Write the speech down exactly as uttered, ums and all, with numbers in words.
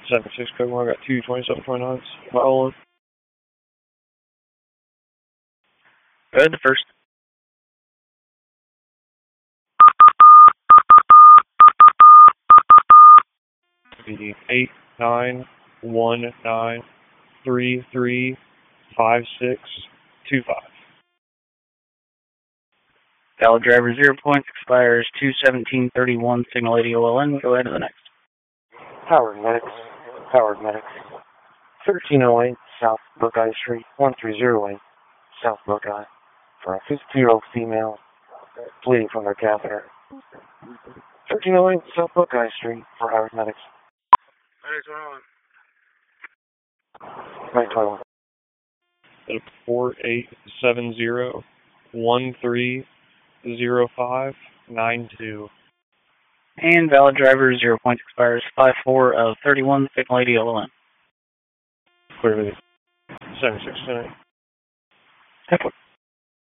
seven six code one, I got two twenty-seven twenty-nines. Following. Go ahead, the first. The eight nine one nine three three five six two five. Valid driver zero points, expires two seventeen thirty-one, signal eighty O L N. Go ahead to the next. Howard Medics. Howard Medics. thirteen oh eight South Buckeye Street, one three zero eight South Buckeye. For a fifty-two-year-old female bleeding from their catheter. thirteen oh eight South Buckeye Street for Howard Medics. nine twenty-one. four eight seven zero one three zero five nine two. And valid driver zero points, expires five four of thirty-one, signal eighty O L N. Clear with you. seven six nine. Heckler.